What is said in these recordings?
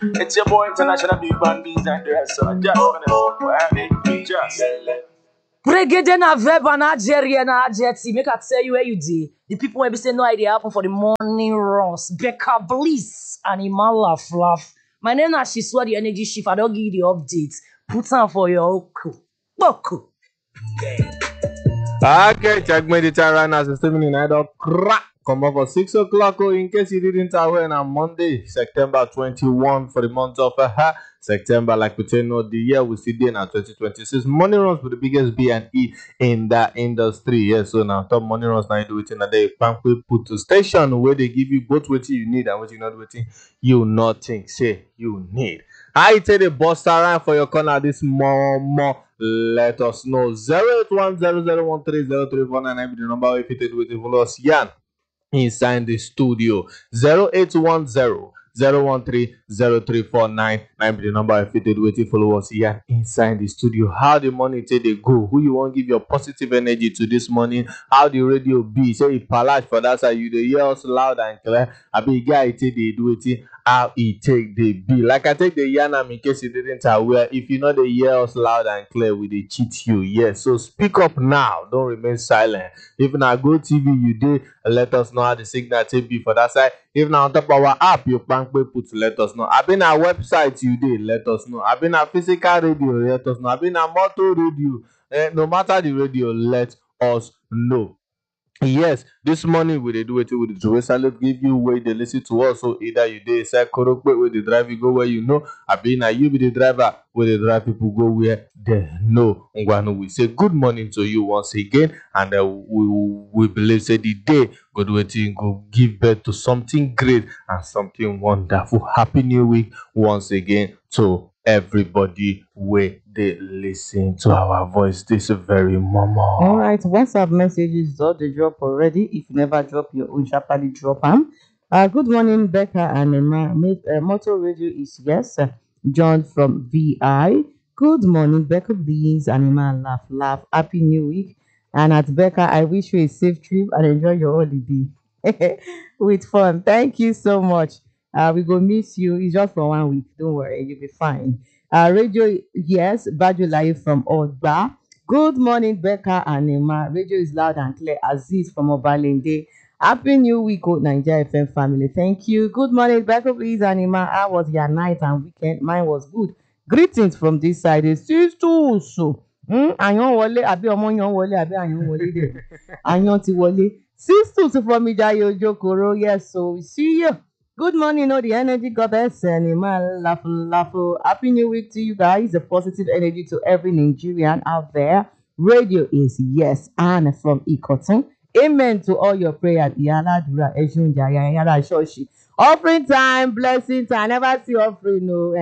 It's your boy International Big Band Beans and the rest. So I just gonna just. Brigade na verb na Algeria na adjective. Make I tell you where you did. The people will be saying no idea happen for the morning runs. Becca Bliss and Iman laugh. My name is Shiswa the energy shift. I don't give you the updates. Put on for your oku. Boku. Okay, check me the time right now. It's 7 minutes. I don't crack. Come up for 6 o'clock. Oh, in case you didn't aware, on Monday, September 21 for the month of September. Like we tell you, the year we see there now 2026. Money runs with the biggest B and E in that industry. Yes, so now top money runs now you do it in a day. Pamphlet put to station where they give you both what you need and what you not waiting you not think say you need. I tell the boss around for your corner this more. Let us know 08100130349 be the number if you did with follow us Yan inside the studio 0810-013-0349 be the number if you did with follow us Yan inside the studio. How the money take they go, who you want give your positive energy to this morning, how the radio be say it palace for that side you the hear us loud and clear. I be guy take they do it how he take the be. Like I take the Yanam in case you didn't aware. If you know the hear us loud and clear, we they cheat you. Yes. So speak up now. Don't remain silent. If na go TV you did, let us know how the signal take be for that side. If now on top of our app your bank will put let us know. I've been our website you did, let us know. I've been a physical radio, let us know. I've been a motor radio. No matter the radio, let us know. Yes, this morning we dey do it with the Joe Salute give you where they listen to us. So either you dey say Korokpe where the drive you go where you know. I be now you be the driver where the drive people go where they know. Ngwanu, we say good morning to you once again, and we believe say the day God waiting go give birth to something great and something wonderful. Happy New Week once again to everybody where they listen to our voice this very moment. All right, WhatsApp messages all they drop already. If you never drop your own, sharply drop them. Good morning, Becca and Emma. Motor Radio is yes. John from VI. Good morning, Becca. Please, and Emma laugh. Happy New Week. And at Becca, I wish you a safe trip and enjoy your holiday with fun. Thank you so much. We go miss you. It's just for 1 week. Don't worry, you'll be fine. Radio, yes, Bajulayi from Odba. Good morning, Becca and Emma. Radio is loud and clear. Aziz from Obalende. Happy New Week, Nigeria FM family. Thank you. Good morning, Becca, please, and Emma. How was your night and weekend? Mine was good. Greetings from this side. Sisters. Ayan wọlé àbí ọmọ yan wọlé àbí ayan wọlé dé. Ayan ti wọlé. Sisters from Ijayo Jokoro. Yes, so we see you. Good morning, the energy goddess and Iman Lafu. Happy New Week to you guys. The positive energy to every Nigerian out there. Radio is yes, and from Ikoton. Amen to all your prayers. Yala Dura Eshun Jaya Yala Shoshi. Offering time, blessing time. Never see offering no.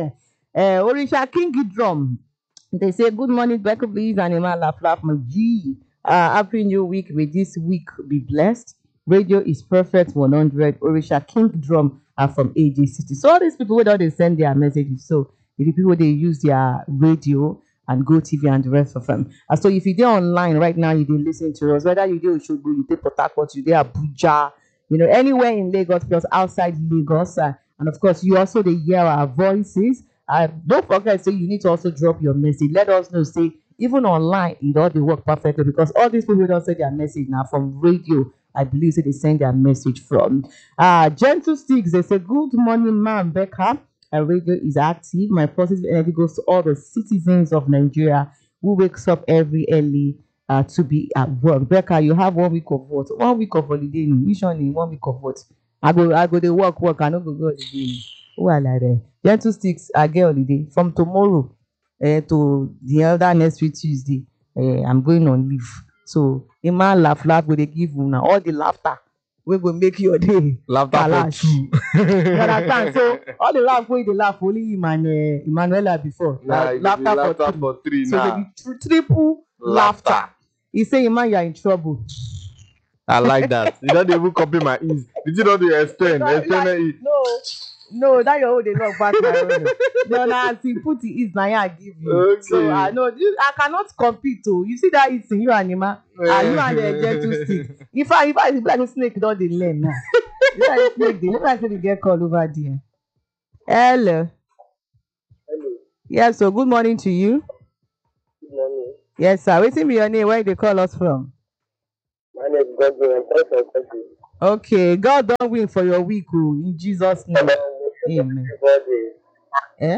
Orisha King Drum. They say good morning, Becca, please, and Iman Lafu my G. Happy New Week. May this week be blessed. Radio is perfect 100. Orisha King Drum are from AJ City. So all these people where they send their messages. So the people they use their radio and Go TV and the rest of them. And so if you're online right now, you didn't listen to us. Whether you do Oshogbo, you do Port Harcourt, you do Abuja, anywhere in Lagos plus outside Lagos. And of course, you also they hear our voices. Don't forget, so you need to also drop your message. Let us know. Say even online, it all they work perfectly because all these people don't say their message now from radio. I believe that they send their message from. Gentle Sticks, they say, good morning, ma'am, Becca. Radio is active. My positive energy goes to all the citizens of Nigeria who wakes up every early to be at work. Becca, you have 1 week of what? 1 week of holiday. Usually 1 week of what? I go to work. I don't go holiday. Oh, I like that. Gentle Sticks, I get holiday. From tomorrow to the other next week, Tuesday, I'm going on leave. So, Emma laugh, will they give you now all the laughter. We will make your day. Laughter for two. You understand? So, all the laugh, they laugh only Emanuela before. Laughter for three so now. So, triple laughter. He say, Emma, you are in trouble. I like that. You don't even copy my ease. Did you not do extend? No, that your own they not pass my own. No, now see, put the ease now I give you. Okay. So I know I cannot compete too. You see that it's in you animal. You and the Gentle Stick. If I like a snake, don't they learn now. You like snake, they look like they get call over there. Hello. Hello, Yes, so good morning to you. good morning. Yes, sir. Waiting be your name. Where they call us from? My name is Godwin. I'm calling from Turkey. Okay. God don't win for your week, oh, in Jesus' name. Amen. Everybody, Eh?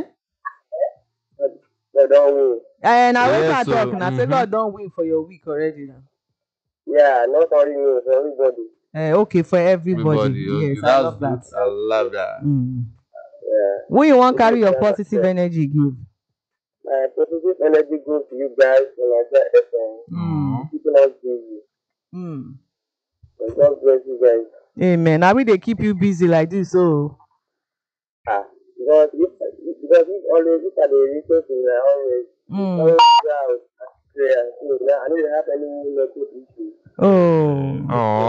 they don't win. And I wait Yes, to talk so, now. Say God don't win for your week already now. Yeah, not only me, for everybody. Okay, for everybody. everybody, okay, Yes, I that's love good. that. I love that. Yeah. Who you want carry your positive energy give? My positive energy goes to you guys and I get Mm. keeping us busy. Mm. And God bless you guys. Amen. Now we they keep you busy like this, so Because if always look at the resources in my always mm. proud prayer. So now I don't have any network issues. Oh.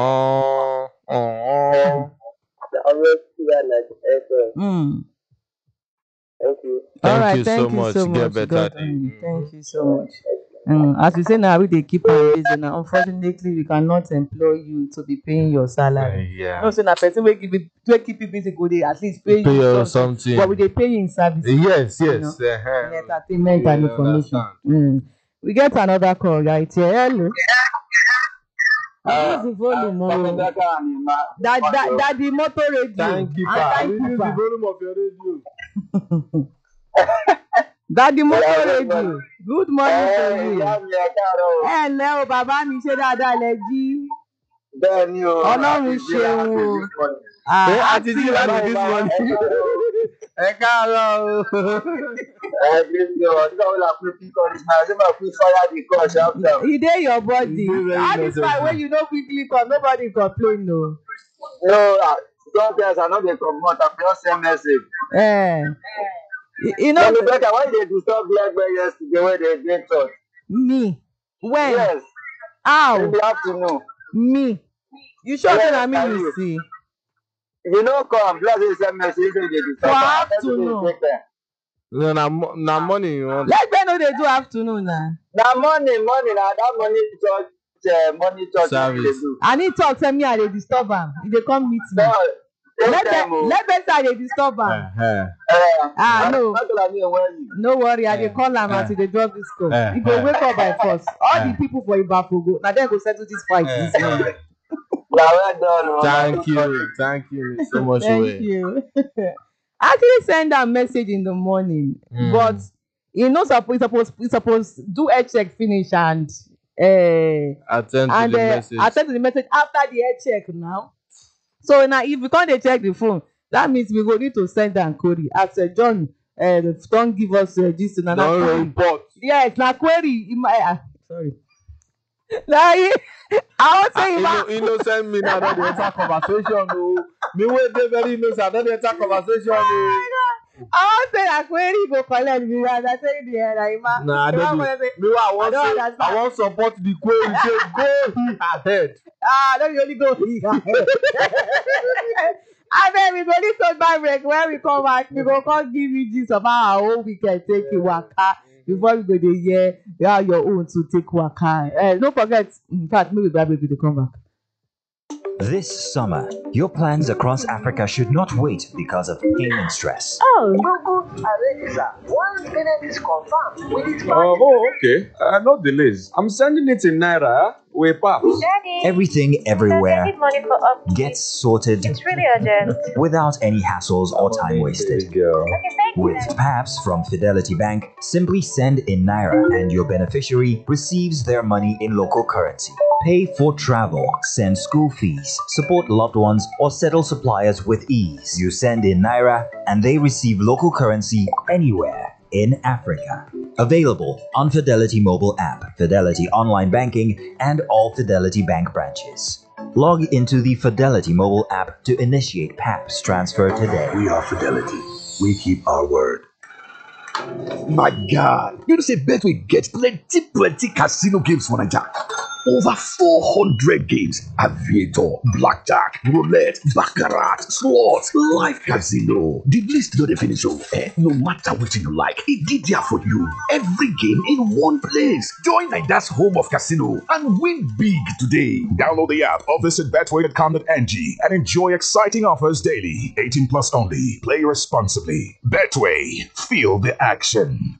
Oh. I always hear like FM. Mm. Thank you. All Thank right, you thank so you much. so Get much. better. God, thank you so much. As we say now, we they keep on busy now. Unfortunately, we cannot employ you to be paying your salary. Yeah. No, so now person will keep you busy, go they at least pay Pay you you something. something. But we they pay you in service, Yes, you yes. know, in entertainment and Yeah, information. understand. We get another call right here. Hello. Reduce the volume, oh. Daddy motor radio. Thank you, And Pa. thank Reduce you, the Pa. volume of your radio. Daddy motor radio. Good morning to you. Ẹ ǹlẹ́ o, bàbá mi ṣe dáadáa lẹ jí. Bẹ́ẹ̀ni o, Ọlọ́run ṣeun o. Àti jí láti this morning. Ẹ káàárọ̀ o. E dey your body. E dey very All this time necessary. wey you no quickly come, nobody complain o. No, sometimes I know they comot, I just send message. You know Mommy Becca, why they disturb Blackberry yesterday when they drink church? me. When? Yes, in How? the afternoon. Me. You sure say Yes, na me I you will. see? You know, come, plus they send message, say they disturb. For I tell you afternoon. they take time. No, na money you want. Legbe no dey do afternoon na. Na morning, na that morning church wey they Service. do. And he talk say me I dey disturb am. He dey come meet me. No, take time o. Legbe say I dey disturb am. No. Not tell me when you. No worry, I dey call am as he dey drop this call. He go wake up by force. All the people for Ibafo go, na dem go settle this fight this morning. Na well done o. Thank you so much. Thank you. I actually send that message in the morning, but he supposed do head check finish and Attend to the message. attend to the message after the head check now. So now if we can't dey check the phone, that means we go need to send am query. As John don't give us this na report. Yes, na query. Sorry. Now I wan say Innocent me now don dey enter conversation o. Me wey dey very innocent, I don dey enter conversation o. I wan say na query go collect me and I say the na ima. Nah, I don't do. Me wey I wan support the query say go ahead. Let me only go here. Abeg we go need to buy break when we come back we go come give you gist of how our whole weekend take waka before we go dey hear how your own to take waka. No forget, in fact, make we buy break we dey come back. This summer, your plans across Africa should not wait because of payment stress. Google Alexa. One payment is confirmed with its Okay. No delays. I'm sending it in Naira with Paps. Daddy, Everything I everywhere need money for upkeep. gets sorted It's really urgent. without any hassles or time wasted. Girl. Okay, thank With you. PAPS from Fidelity Bank, simply send in Naira and your beneficiary receives their money in local currency. Pay for travel, send school fees, support loved ones, or settle suppliers with ease. You send in Naira and they receive local currency anywhere in Africa. Available on Fidelity mobile app, Fidelity online banking, and all Fidelity Bank branches. Log into the Fidelity mobile app to initiate PAPS transfer today. We are Fidelity. We keep our word. My God, you know say Betway get plenty casino games for Naija. Over 400 games. Aviator, blackjack, roulette, baccarat, slots, live casino. The list no dey finish oh. No matter what you like, it did there for you. Every game in one place. Join Naida's home of casino and win big today. Download the app or visit betway.com.ng and enjoy exciting offers daily. 18 plus only. Play responsibly. Betway. Feel the action.